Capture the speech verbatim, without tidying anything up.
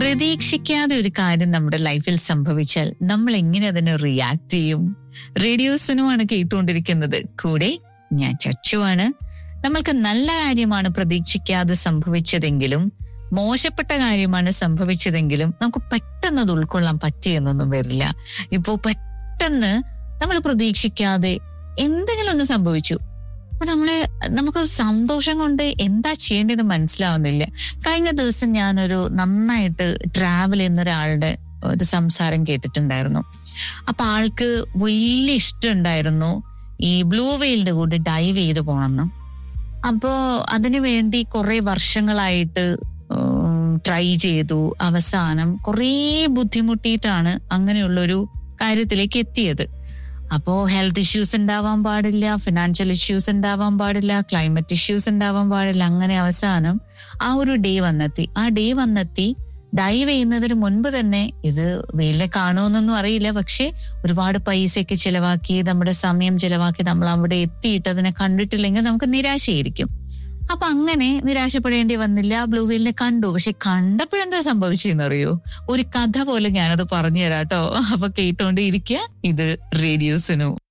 പ്രതീക്ഷിക്കാതെ ഒരു കാര്യം നമ്മുടെ ലൈഫിൽ സംഭവിച്ചാൽ നമ്മൾ എങ്ങനെ അതിനെ റിയാക്ട് ചെയ്യും? റേഡിയോസിനുമാണ് കേട്ടുകൊണ്ടിരിക്കുന്നത്. കൂടെ ഞാൻ ചച്ചുവാണ്. നമ്മൾക്ക് നല്ല കാര്യമാണ് പ്രതീക്ഷിക്കാതെ സംഭവിച്ചതെങ്കിലും മോശപ്പെട്ട കാര്യമാണ് സംഭവിച്ചതെങ്കിലും നമുക്ക് പെട്ടെന്ന് അത് ഉൾക്കൊള്ളാൻ പറ്റിയെന്നൊന്നും വരില്ല. ഇപ്പോ പെട്ടെന്ന് നമ്മൾ പ്രതീക്ഷിക്കാതെ എന്തെങ്കിലും ഒന്ന് സംഭവിച്ചു, അപ്പൊ നമ്മള് നമുക്ക് സന്തോഷം കൊണ്ട് എന്താ ചെയ്യേണ്ടതെന്ന് മനസ്സിലാവുന്നില്ല. കഴിഞ്ഞ ദിവസം ഞാനൊരു നന്നായിട്ട് ട്രാവൽ ചെയ്യുന്ന ഒരാളുടെ ഒരു സംസാരം കേട്ടിട്ടുണ്ടായിരുന്നു. അപ്പൊ ആൾക്ക് വലിയ ഇഷ്ടം ഉണ്ടായിരുന്നു ഈ ബ്ലൂ വെയിലിന്റെ കൂടെ ഡൈവ് ചെയ്ത് പോണെന്ന്. അപ്പോ അതിനു വേണ്ടി കുറെ വർഷങ്ങളായിട്ട് ട്രൈ ചെയ്തു. അവസാനം കുറേ ബുദ്ധിമുട്ടിയിട്ടാണ് അങ്ങനെയുള്ളൊരു കാര്യത്തിലേക്ക് എത്തിയത്. അപ്പോ ഹെൽത്ത് ഇഷ്യൂസ് ഉണ്ടാവാൻ പാടില്ല, ഫിനാൻഷ്യൽ ഇഷ്യൂസ് ഉണ്ടാവാൻ പാടില്ല, ക്ലൈമറ്റ് ഇഷ്യൂസ് ഉണ്ടാവാൻ പാടില്ല. അങ്ങനെ അവസാനം ആ ഒരു ഡേ വന്നെത്തി. ആ ഡേ വന്നെത്തി ഡൈവ് ചെയ്യുന്നതിന് മുൻപ് തന്നെ ഇത് വെയിലെ കാണുമെന്നൊന്നും അറിയില്ല, പക്ഷെ ഒരുപാട് പൈസയൊക്കെ ചിലവാക്കി നമ്മുടെ സമയം ചിലവാക്കി നമ്മൾ അവിടെ എത്തിയിട്ട് അതിനെ കണ്ടിട്ടില്ലെങ്കിൽ നമുക്ക് നിരാശയായിരിക്കും. അപ്പൊ അങ്ങനെ നിരാശപ്പെടേണ്ടി വന്നില്ല. ബ്ലൂ വെയിലിനെ കണ്ടു. പക്ഷെ കണ്ടപ്പോഴെന്താ സംഭവിച്ചെന്ന് അറിയോ? ഒരു കഥ പോലെ ഞാനത് പറഞ്ഞു തരാം കേട്ടോ. അപ്പൊ കേട്ടോണ്ട് ഇരിക്കുക. ഇത് റേഡിയോ സുനു.